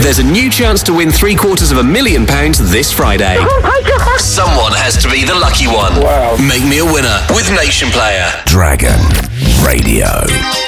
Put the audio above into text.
There's a new chance to win £750,000 this Friday. Oh my God! Someone has to be the lucky one. Wow. Make me a winner with Nation Player. Dragon Radio.